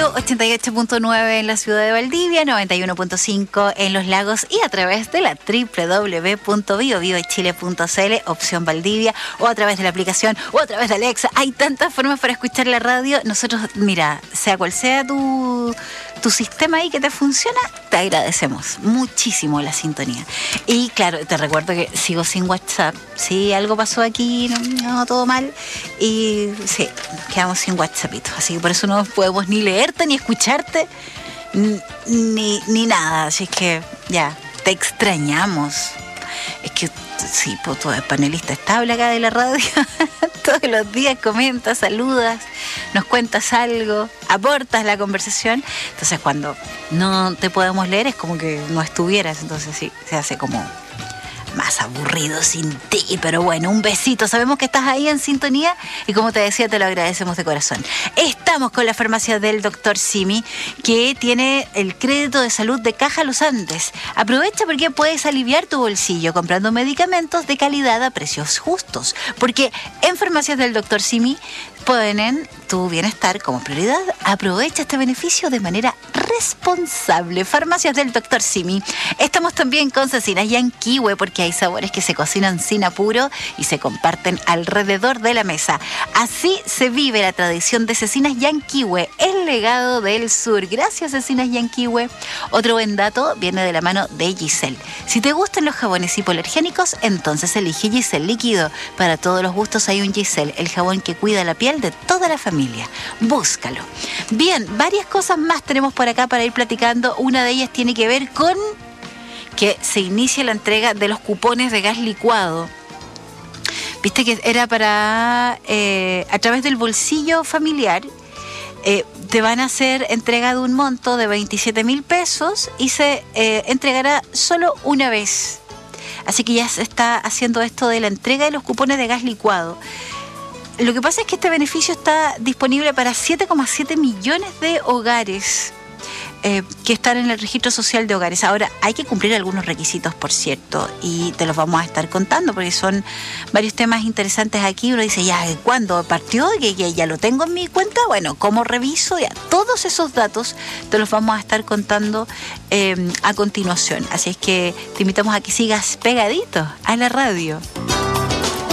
Radio 88.9 en la ciudad de Valdivia, 91.5 en Los Lagos y a través de la www.biobiochile.cl, opción Valdivia, o a través de la aplicación o a través de Alexa. Hay tantas formas para escuchar la radio. Nosotros, mira, sea cual sea tu sistema ahí que te funciona, te agradecemos muchísimo la sintonía. Y claro, te recuerdo que sigo sin WhatsApp. Sí, algo pasó aquí, no todo mal. Y sí, quedamos sin WhatsAppito. Así que por eso no podemos ni leerte, ni escucharte, ni nada. Así que ya, te extrañamos. Es que sí, pues tú eres panelista estable acá de la radio. Todos los días comentas, saludas, nos cuentas algo, aportas la conversación. Entonces cuando no te podemos leer es como que no estuvieras. Entonces sí, se hace como más aburrido sin ti, pero bueno, un besito. Sabemos que estás ahí en sintonía y como te decía, te lo agradecemos de corazón. Estamos con la farmacia del Dr. Simi, que tiene el crédito de salud de Caja Los Andes. Aprovecha porque puedes aliviar tu bolsillo comprando medicamentos de calidad a precios justos, porque en farmacias del Dr. Simi ponen tu bienestar como prioridad. Aprovecha este beneficio de manera responsable. Farmacias del Dr. Simi. Estamos también con Cecinas Yanquihue, porque hay sabores que se cocinan sin apuro y se comparten alrededor de la mesa. Así se vive la tradición de Cecinas Yanquihue, el legado del sur. Gracias, Cecinas Yanquihue. Otro buen dato viene de la mano de Giselle. Si te gustan los jabones hipoalergénicos, entonces elige Giselle Líquido. Para todos los gustos hay un Giselle, el jabón que cuida la piel de toda la familia. Búscalo. Bien, varias cosas más tenemos por acá para ir platicando. Una de ellas tiene que ver con que se inicia la entrega de los cupones de gas licuado. Viste que era para, a través del bolsillo familiar, te van a hacer entrega de un monto de 27.000 pesos y se entregará solo una vez. Así que ya se está haciendo esto de la entrega de los cupones de gas licuado. Lo que pasa es que este beneficio está disponible para 7,7 millones de hogares que están en el registro social de hogares. Ahora, hay que cumplir algunos requisitos, por cierto, y te los vamos a estar contando porque son varios temas interesantes aquí. Uno dice, ya, ¿cuándo partió? Que ya lo tengo en mi cuenta. Bueno, ¿cómo reviso? Ya, todos esos datos te los vamos a estar contando a continuación. Así es que te invitamos a que sigas pegadito a la radio.